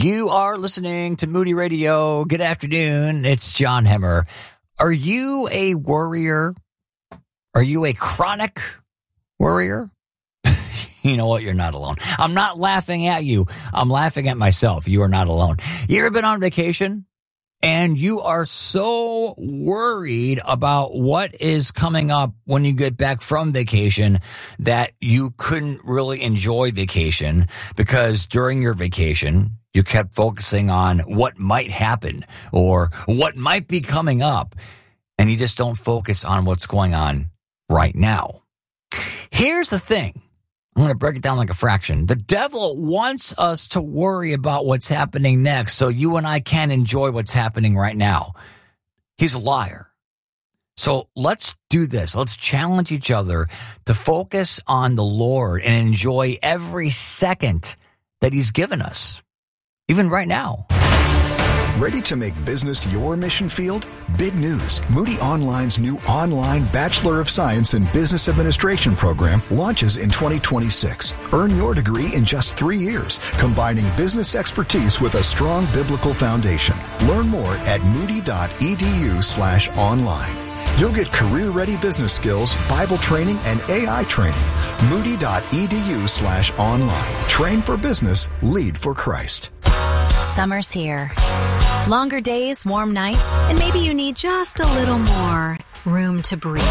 You are listening to Moody Radio. Good afternoon. It's John Hemmer. Are you a worrier? Are you a chronic worrier? You know what? You're not alone. I'm not laughing at you. I'm laughing at myself. You are not alone. You ever been on vacation and you are so worried about what is coming up when you get back from vacation that you couldn't really enjoy vacation because during your vacation, you kept focusing on what might happen or what might be coming up, and you just don't focus on what's going on right now. Here's the thing. I'm going to break it down like a fraction. The devil wants us to worry about what's happening next so you and I can enjoy what's happening right now. He's a liar. So let's do this. Let's challenge each other to focus on the Lord and enjoy every second that he's given us, even right now. Ready to make business your mission field? Big news. Moody Online's new online Bachelor of Science in Business Administration program launches in 2026. Earn your degree in just 3 years, combining business expertise with a strong biblical foundation. Learn more at moody.edu/online. You'll get career-ready business skills, Bible training, and AI training. Moody.edu/online. Train for business, lead for Christ. Summer's here. Longer days, warm nights, and maybe you need just a little more room to breathe.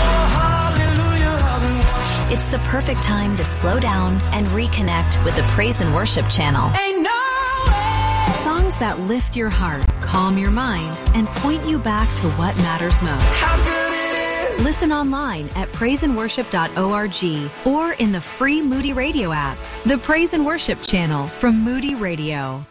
It's the perfect time to slow down and reconnect with the Praise and Worship channel. Ain't no way. Songs that lift your heart, calm your mind, and point you back to what matters most. How good it is. Listen online at praiseandworship.org or in the free Moody Radio app. The Praise and Worship channel from Moody Radio.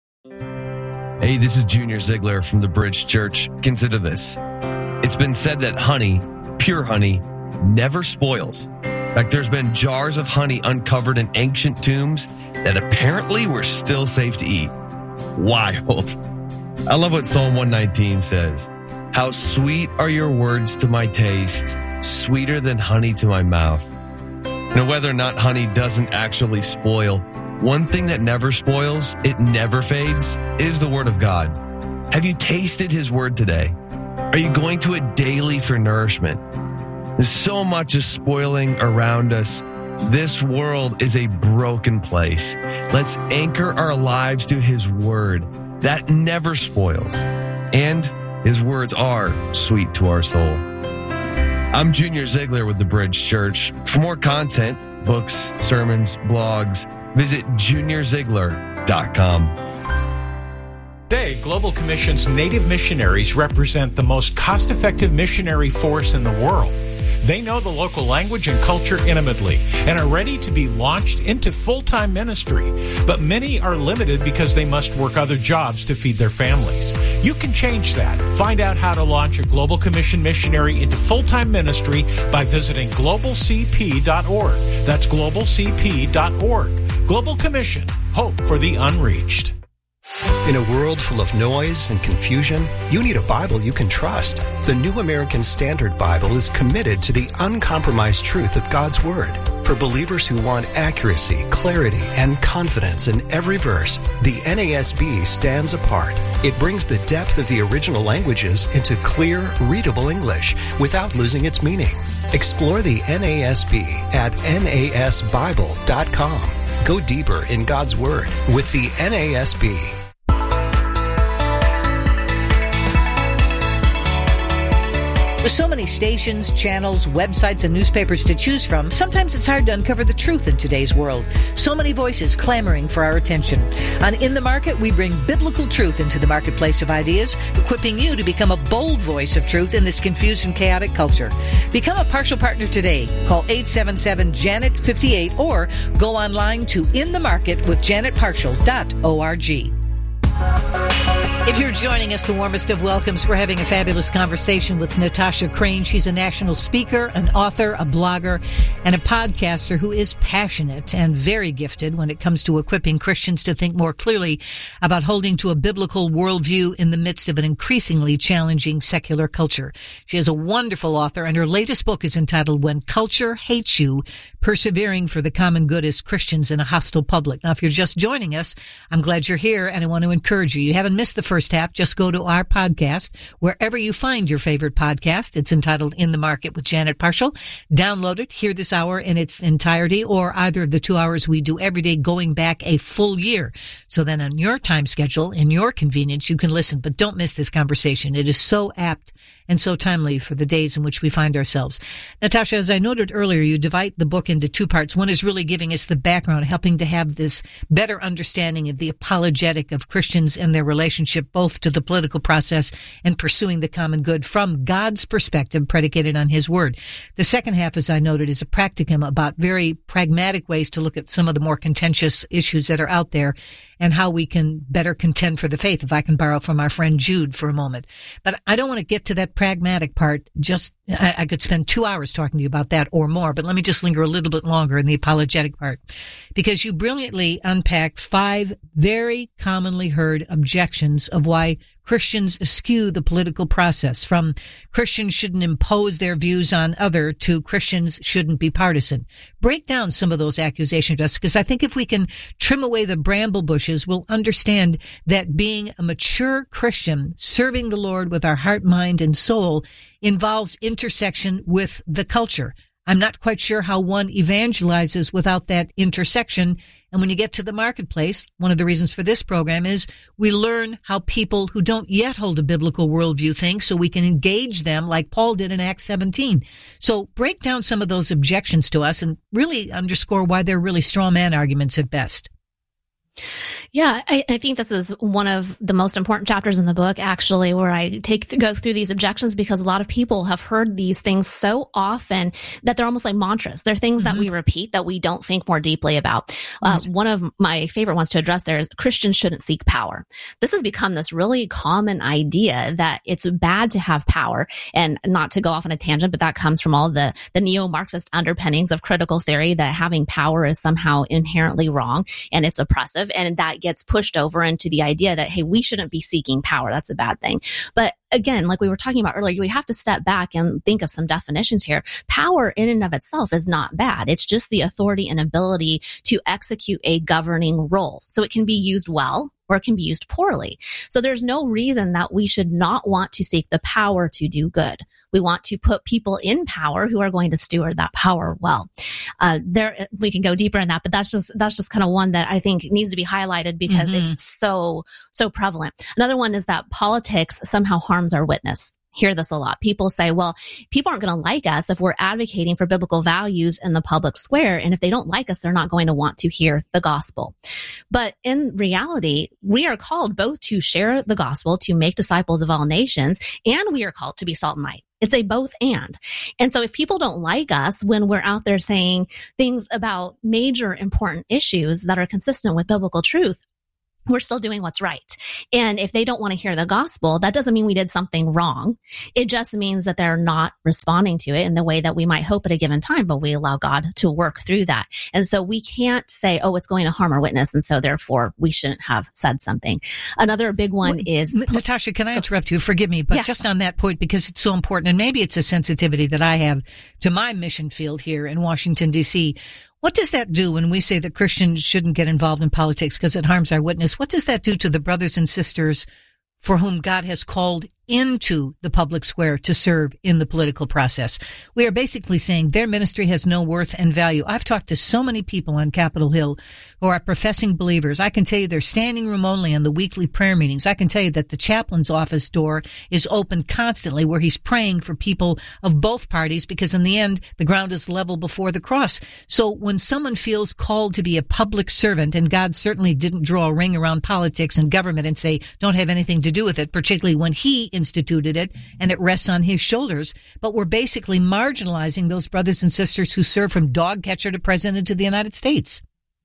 Hey, this is Junior Ziegler from the Bridge Church. Consider this. It's been said that honey, pure honey, never spoils. In fact, there's been jars of honey uncovered in ancient tombs that apparently were still safe to eat. Wild. I love what Psalm 119 says. How sweet are your words to my taste, sweeter than honey to my mouth. You know, whether or not honey doesn't actually spoil, one thing that never spoils, it never fades, is the Word of God. Have you tasted His Word today? Are you going to it daily for nourishment? So much is spoiling around us. This world is a broken place. Let's anchor our lives to His Word. That never spoils. And His words are sweet to our soul. I'm Junior Ziegler with the Bridge Church. For more content, books, sermons, blogs, visit juniorziegler.com. Today, Global Commission's Native missionaries represent the most cost-effective missionary force in the world. They know the local language and culture intimately and are ready to be launched into full-time ministry. But many are limited because they must work other jobs to feed their families. You can change that. Find out how to launch a Global Commission missionary into full-time ministry by visiting globalcp.org. That's globalcp.org. Global Commission, hope for the unreached. In a world full of noise and confusion, you need a Bible you can trust. The New American Standard Bible is committed to the uncompromised truth of God's Word. For believers who want accuracy, clarity, and confidence in every verse, the NASB stands apart. It brings the depth of the original languages into clear, readable English without losing its meaning. Explore the NASB at nasbible.com. Go deeper in God's Word with the NASB. With so many stations, channels, websites, and newspapers to choose from, sometimes it's hard to uncover the truth in today's world. So many voices clamoring for our attention. On In the Market, we bring biblical truth into the marketplace of ideas, equipping you to become a bold voice of truth in this confused and chaotic culture. Become a partial partner today. Call 877-JANET-58 or go online to inthemarketwithjanetpartial.org. If you're joining us, the warmest of welcomes. We're having a fabulous conversation with Natasha Crain. She's a national speaker, an author, a blogger, and a podcaster who is passionate and very gifted when it comes to equipping Christians to think more clearly about holding to a biblical worldview in the midst of an increasingly challenging secular culture. She is a wonderful author, and her latest book is entitled When Culture Hates You, Persevering for the Common Good as Christians in a Hostile Public. Now, if you're just joining us, I'm glad you're here, and I want to encourage you. You haven't missed the first half. Just go to our podcast, wherever you find your favorite podcast. It's entitled In the Market with Janet Parshall. Download it, hear this hour in its entirety, or either of the 2 hours we do every day going back a full year. So then on your time schedule, in your convenience, you can listen. But don't miss this conversation. It is so apt and so timely for the days in which we find ourselves. Natasha, as I noted earlier, you divide the book into two parts. One is really giving us the background, helping to have this better understanding of the apologetic of Christians and their relationship both to the political process and pursuing the common good from God's perspective, predicated on His Word. The second half, as I noted, is a practicum about very pragmatic ways to look at some of the more contentious issues that are out there and how we can better contend for the faith, if I can borrow from our friend Jude for a moment. But I don't want to get to that pragmatic part. I could spend 2 hours talking to you about that or more, but let me just linger a little bit longer in the apologetic part, because you brilliantly unpacked 5 very commonly heard objections of why Christians eschew the political process, from Christians shouldn't impose their views on other to Christians shouldn't be partisan. Break down some of those accusations, because I think if we can trim away the bramble bushes, we'll understand that being a mature Christian, serving the Lord with our heart, mind, and soul, involves intersection with the culture. I'm not quite sure how one evangelizes without that intersection. And when you get to the marketplace, one of the reasons for this program is we learn how people who don't yet hold a biblical worldview think, so we can engage them like Paul did in Acts 17. So break down some of those objections to us and really underscore why they're really straw man arguments at best. Yeah, I think this is one of the most important chapters in the book, actually, where I go through these objections, because a lot of people have heard these things so often that they're almost like mantras. They're things that we repeat that we don't think more deeply about. One of my favorite ones to address there is Christians shouldn't seek power. This has become this really common idea that it's bad to have power, and not to go off on a tangent, but that comes from all the neo-Marxist underpinnings of critical theory, that having power is somehow inherently wrong and it's oppressive. And that gets pushed over into the idea that, hey, we shouldn't be seeking power. That's a bad thing. But again, like we were talking about earlier, we have to step back and think of some definitions here. Power in and of itself is not bad. It's just the authority and ability to execute a governing role. So it can be used well, or it can be used poorly. So there's no reason that we should not want to seek the power to do good. We want to put people in power who are going to steward that power well. We can go deeper in that, but that's just kind of one that I think needs to be highlighted, because it's so prevalent. Another one is that politics somehow harms our witness. Hear this a lot. People say, well, people aren't going to like us if we're advocating for biblical values in the public square. And if they don't like us, they're not going to want to hear the gospel. But in reality, we are called both to share the gospel, to make disciples of all nations, and we are called to be salt and light. It's a both and. And so if people don't like us when we're out there saying things about major important issues that are consistent with biblical truth, we're still doing what's right. And if they don't want to hear the gospel, that doesn't mean we did something wrong. It just means that they're not responding to it in the way that we might hope at a given time, but we allow God to work through that. And so we can't say, oh, it's going to harm our witness, and so therefore we shouldn't have said something. Another big one is... Natasha, can I interrupt you? Forgive me, but just on that point, because it's so important, and maybe it's a sensitivity that I have to my mission field here in Washington, D.C., what does that do when we say that Christians shouldn't get involved in politics because it harms our witness? What does that do to the brothers and sisters for whom God has called into the public square to serve in the political process? We are basically saying their ministry has no worth and value. I've talked to so many people on Capitol Hill who are professing believers. I can tell you they're standing room only in the weekly prayer meetings. I can tell you that the chaplain's office door is open constantly, where he's praying for people of both parties, because in the end, the ground is level before the cross. So when someone feels called to be a public servant, and God certainly didn't draw a ring around politics and government and say, don't have anything to do with it, particularly when he instituted it and it rests on his shoulders. But we're basically marginalizing those brothers and sisters who serve from dog catcher to president of the United States.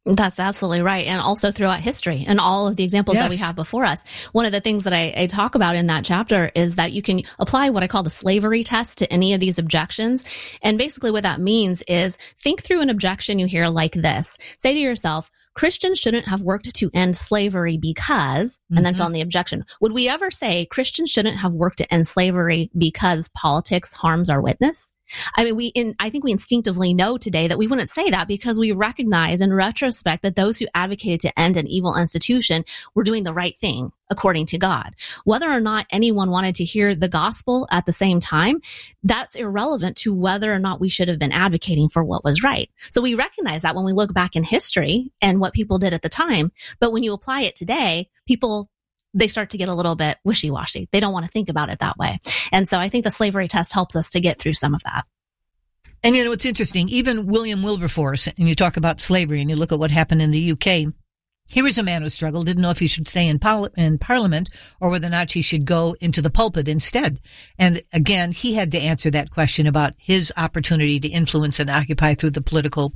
That's absolutely right. And also throughout history and all of the examples that we have before us. One of the things that I talk about in that chapter is that you can apply what I call the slavery test to any of these objections. And basically what that means is think through an objection you hear like this. Say to yourself, Christians shouldn't have worked to end slavery because, and then fill in the objection. Would we ever say Christians shouldn't have worked to end slavery because politics harms our witness? I mean, I think we instinctively know today that we wouldn't say that because we recognize in retrospect that those who advocated to end an evil institution were doing the right thing according to God. Whether or not anyone wanted to hear the gospel at the same time, that's irrelevant to whether or not we should have been advocating for what was right. So we recognize that when we look back in history and what people did at the time. But when you apply it today, they start to get a little bit wishy-washy. They don't want to think about it that way. And so I think the slavery test helps us to get through some of that. And you know, it's interesting. Even William Wilberforce, and you talk about slavery and you look at what happened in the UK. Here was a man who struggled, didn't know if he should stay in Parliament or whether or not he should go into the pulpit instead. And again, he had to answer that question about his opportunity to influence and occupy through the political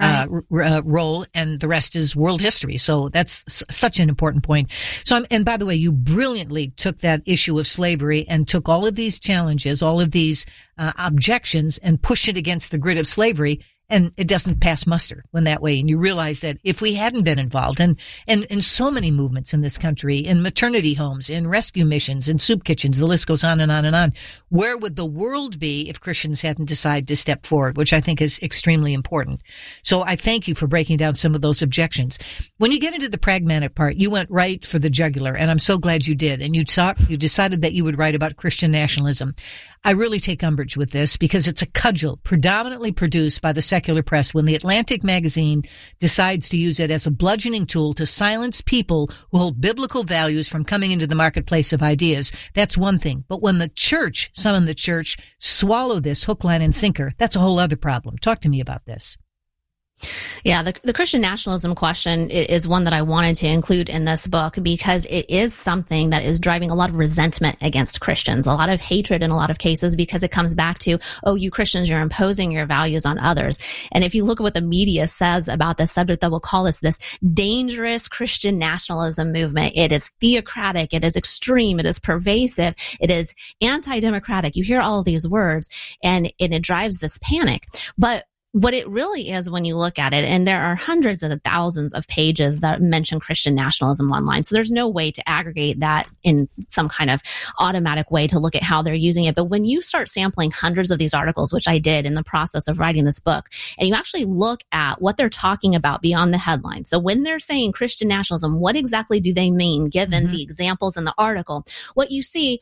role, and the rest is world history. So that's such an important point. So, and by the way, you brilliantly took that issue of slavery and took all of these challenges, all of these objections, and pushed it against the grid of slavery. And it doesn't pass muster when that way. And you realize that if we hadn't been involved and in so many movements in this country, in maternity homes, in rescue missions, in soup kitchens, the list goes on and on and on, where would the world be if Christians hadn't decided to step forward, which I think is extremely important. So I thank you for breaking down some of those objections. When you get into the pragmatic part, you went right for the jugular, and I'm so glad you did. And you decided that you would write about Christian nationalism. I really take umbrage with this because it's a cudgel predominantly produced by the secular press when the Atlantic magazine decides to use it as a bludgeoning tool to silence people who hold biblical values from coming into the marketplace of ideas. That's one thing. But when the church, some in the church, swallow this hook, line, and sinker, that's a whole other problem. Talk to me about this. Yeah, the Christian nationalism question is one that I wanted to include in this book because it is something that is driving a lot of resentment against Christians, a lot of hatred in a lot of cases because it comes back to, oh, you Christians, you're imposing your values on others. And if you look at what the media says about this subject, that will call this dangerous Christian nationalism movement. It is theocratic, it is extreme, it is pervasive, it is anti-democratic. You hear all of these words and it drives this panic. But what it really is when you look at it, and there are hundreds of thousands of pages that mention Christian nationalism online. So there's no way to aggregate that in some kind of automatic way to look at how they're using it. But when you start sampling hundreds of these articles, which I did in the process of writing this book, and you actually look at what they're talking about beyond the headline. So when they're saying Christian nationalism, what exactly do they mean given the examples in the article? What you see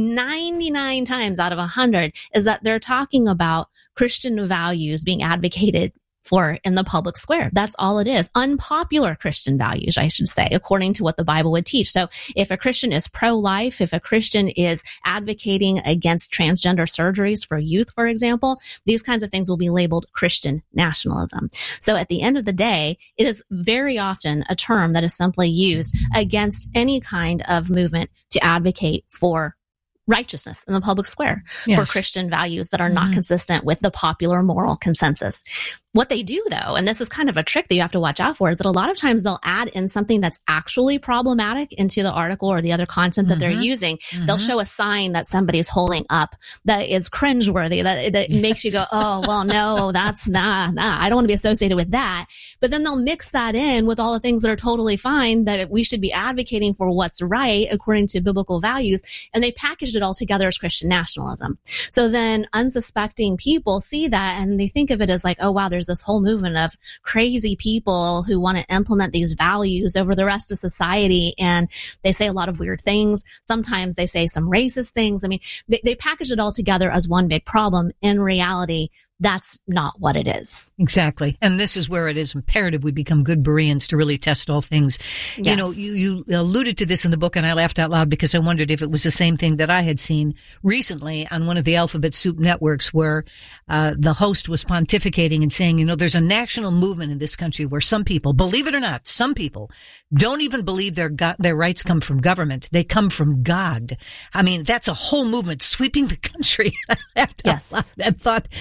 99 times out of 100 is that they're talking about Christian values being advocated for in the public square. That's all it is. Unpopular Christian values, I should say, according to what the Bible would teach. So if a Christian is pro-life, if a Christian is advocating against transgender surgeries for youth, for example, these kinds of things will be labeled Christian nationalism. So at the end of the day, it is very often a term that is simply used against any kind of movement to advocate for righteousness in the public square, for Christian values that are not consistent with the popular moral consensus. What they do, though, and this is kind of a trick that you have to watch out for, is that a lot of times they'll add in something that's actually problematic into the article or the other content that they're using. They'll show a sign that somebody's holding up that is cringeworthy, that makes you go, oh, well, no, that's nah, I don't want to be associated with that. But then they'll mix that in with all the things that are totally fine, that we should be advocating for what's right according to biblical values. And they packaged it all together as Christian nationalism. So then unsuspecting people see that and they think of it as like, oh, wow, there's this whole movement of crazy people who want to implement these values over the rest of society. And they say a lot of weird things. Sometimes they say some racist things. I mean, they package it all together as one big problem. In reality, that's not what it is. Exactly. And this is where it is imperative we become good Bereans to really test all things. Yes. You know, you alluded to this in the book, and I laughed out loud because I wondered if it was the same thing that I had seen recently on one of the Alphabet Soup networks where the host was pontificating and saying, you know, there's a national movement in this country where some people, believe it or not, some people don't even believe their rights come from government. They come from God. I mean, that's a whole movement sweeping the country. Yes. I thought, apparently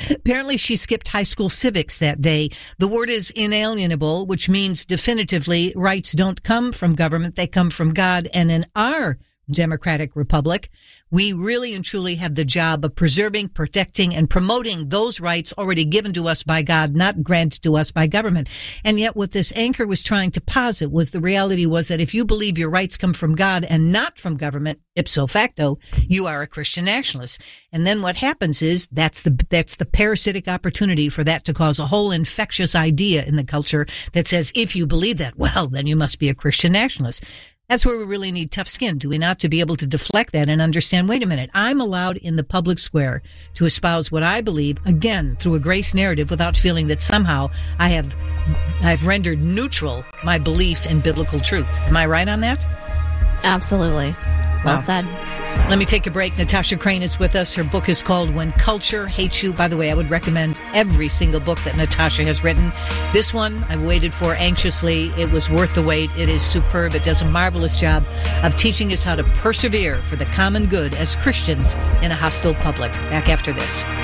Apparently she skipped high school civics that day. The word is inalienable, which means definitively rights don't come from government, they come from God. And in our democratic republic, we really and truly have the job of preserving, protecting, and promoting those rights already given to us by God, not granted to us by government. And yet what this anchor was trying to posit was the reality was that if you believe your rights come from God and not from government, ipso facto, you are a Christian nationalist. And then what happens is that's the parasitic opportunity for that to cause a whole infectious idea in the culture that says, if you believe that, well, then you must be a Christian nationalist. That's where we really need tough skin, do we not, to be able to deflect that and understand, wait a minute, I'm allowed in the public square to espouse what I believe, again, through a grace narrative without feeling that somehow I've rendered neutral my belief in biblical truth. Am I right on that? Absolutely. Well said. Let me take a break. Natasha Crane is with us. Her book is called When Culture Hates You. By the way, I would recommend every single book that Natasha has written. This one I've waited for anxiously. It was worth the wait. It is superb. It does a marvelous job of teaching us how to persevere for the common good as Christians in a hostile public. Back after this.